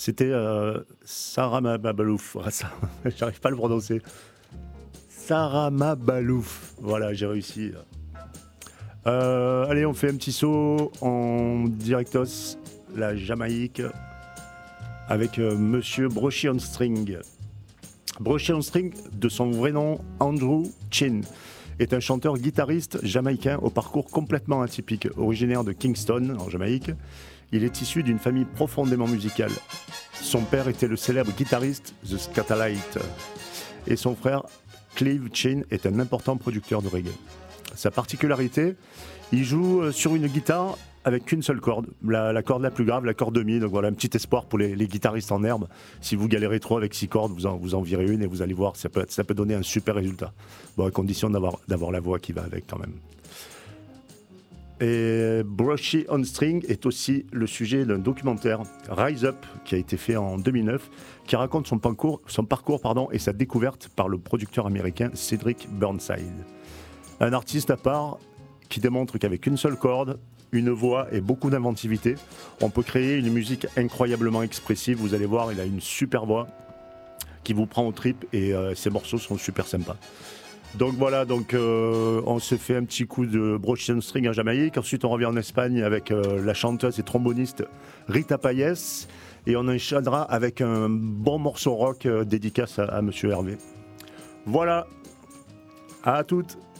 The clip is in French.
C'était Sarah Mabalouf. J'arrive pas à le prononcer. Sarah Mabalouf. Voilà, j'ai réussi. Allez, on fait un petit saut en directos, la Jamaïque, avec Monsieur Brochy on String. Brochy on String, de son vrai nom Andrew Chin, est un chanteur-guitariste jamaïcain au parcours complètement atypique. Originaire de Kingston, en Jamaïque, il est issu d'une famille profondément musicale. Son père était le célèbre guitariste The Scatalites et son frère Clive Chin est un important producteur de reggae. Sa particularité, il joue sur une guitare avec qu'une seule corde, la corde la plus grave, la corde mi. Donc voilà, un petit espoir pour les guitaristes en herbe. Si vous galérez trop avec 6 cordes, vous en virez une et vous allez voir, ça peut donner un super résultat. Bon, à condition d'avoir la voix qui va avec quand même. Et Brochy on String est aussi le sujet d'un documentaire, Rise Up, qui a été fait en 2009, qui raconte son parcours et sa découverte par le producteur américain Cedric Burnside. Un artiste à part qui démontre qu'avec une seule corde, une voix et beaucoup d'inventivité, on peut créer une musique incroyablement expressive. Vous allez voir, il a une super voix qui vous prend aux tripes et ses morceaux sont super sympas. Donc voilà, on se fait un petit coup de Brochy on String en Jamaïque. Ensuite, on revient en Espagne avec la chanteuse et tromboniste Rita Payés. Et on enchaînera avec un bon morceau rock dédicace à Monsieur Hervé. Voilà, à toutes.